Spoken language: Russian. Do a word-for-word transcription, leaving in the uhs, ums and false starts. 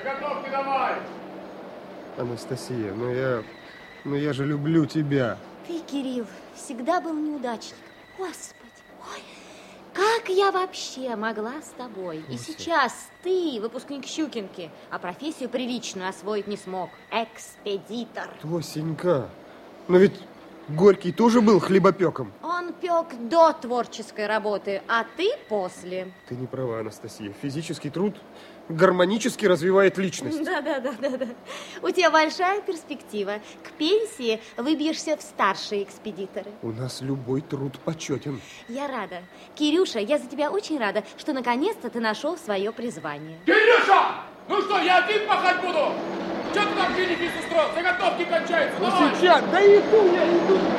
Заготовки давай! Анастасия, ну я... Ну я же люблю тебя. Ты, Кирилл, всегда был неудачником. Господи, ой, как я вообще могла с тобой? И сейчас ты, выпускник Щукинки, а профессию приличную освоить не смог. Экспедитор. Тосенька, но ведь Горький тоже был хлебопеком. Он пек до творческой работы, а ты после. Ты не права, Анастасия. Физический труд гармонически развивает личность. Да, да, да, да, да. У тебя большая перспектива. К пенсии выбьешься в старшие экспедиторы. У нас любой труд почетен. Я рада. Кирюша, я за тебя очень рада, что наконец-то ты нашел свое призвание. Кирюша! Ну что, я один пахать буду? Че ты там финики устроил? Заготовки кончаются, Ну давай! сейчас, да иду я, иду.